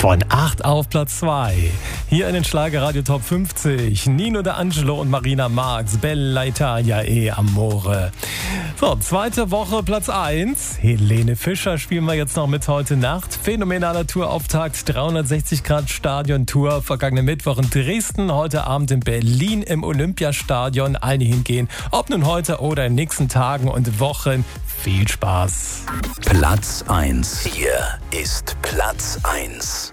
Von 8 auf Platz 2. Hier in den Schlagerradio Top 50. Nino D'Angelo und Marina Marx. Bella Italia e Amore. So, zweite Woche Platz 1. Helene Fischer spielen wir jetzt noch mit heute Nacht. Phänomenaler Tourauftakt. 360 Grad Stadion-Tour. Vergangenen Mittwoch in Dresden. Heute Abend in Berlin im Olympiastadion. Allen hingehen. Ob nun heute oder in den nächsten Tagen und Wochen. Viel Spaß. Platz 1. Hier ist Platz 1.